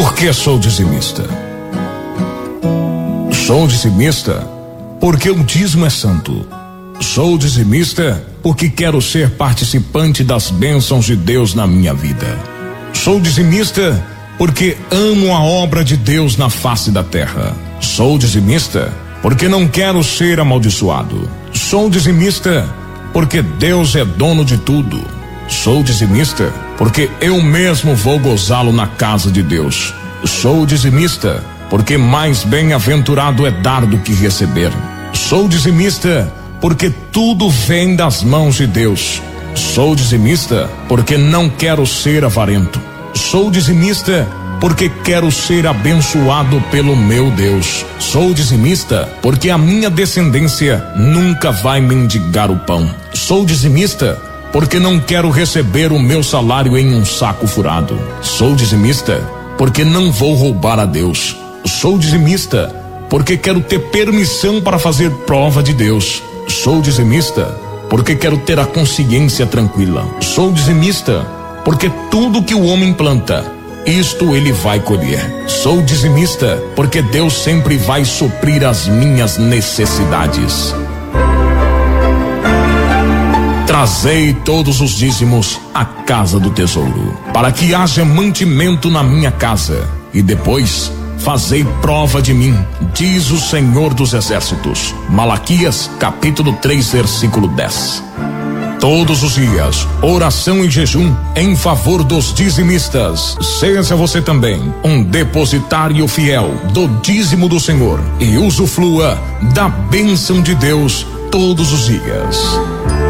Por que sou dizimista? Sou dizimista porque o dízimo é santo. Sou dizimista porque quero ser participante das bênçãos de Deus na minha vida. Sou dizimista porque amo a obra de Deus na face da terra. Sou dizimista porque não quero ser amaldiçoado. Sou dizimista porque Deus é dono de tudo. Sou dizimista porque eu mesmo vou gozá-lo na casa de Deus. Sou dizimista porque mais bem-aventurado é dar do que receber. Sou dizimista porque tudo vem das mãos de Deus. Sou dizimista porque não quero ser avarento. Sou dizimista porque quero ser abençoado pelo meu Deus. Sou dizimista porque a minha descendência nunca vai mendigar o pão. Sou dizimista porque não quero receber o meu salário em um saco furado. Sou dizimista porque não vou roubar a Deus. Sou dizimista porque quero ter permissão para fazer prova de Deus. Sou dizimista porque quero ter a consciência tranquila. Sou dizimista porque tudo que o homem planta, isto ele vai colher. Sou dizimista porque Deus sempre vai suprir as minhas necessidades. Trazei todos os dízimos à casa do tesouro, para que haja mantimento na minha casa, e depois fazei prova de mim, diz o Senhor dos Exércitos. Malaquias capítulo 3, versículo 10. Todos os dias, oração e jejum em favor dos dizimistas. Seja você também um depositário fiel do dízimo do Senhor e usufrua da bênção de Deus todos os dias.